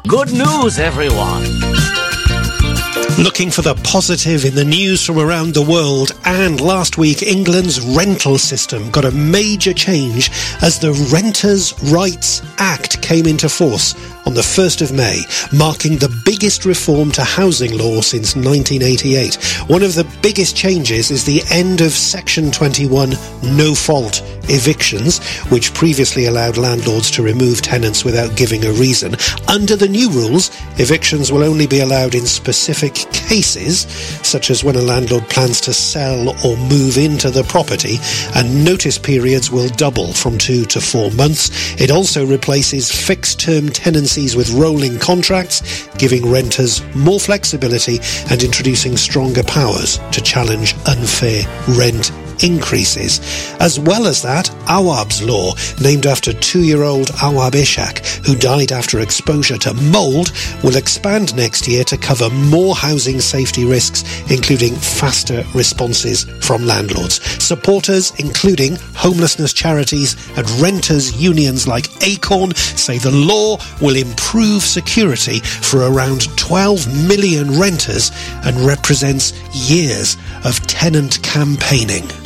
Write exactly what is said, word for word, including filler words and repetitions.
Good news, everyone. Looking for the positive in the news from around the world, and last week England's rental system got a major change as the Renters' Rights Act came into force on the first of May, marking the biggest reform to housing law since nineteen eighty-eight. One of the biggest changes is the end of Section twenty-one no-fault evictions, which previously allowed landlords to remove tenants without giving a reason. Under the new rules, evictions will only be allowed in specific cases, such as when a landlord plans to sell or move into the property, and notice periods will double from two to four months. It also replaces fixed-term tenancies with rolling contracts, giving renters more flexibility and introducing stronger powers to challenge unfair rent increases. As well as that, Awab's law, named after two-year-old Awab Ishak, who died after exposure to mould, will expand next year to cover more housing safety risks, including faster responses from landlords. Supporters, including homelessness charities and renters unions like Acorn, say the law will improve security for around twelve million renters and represents years of tenant campaigning.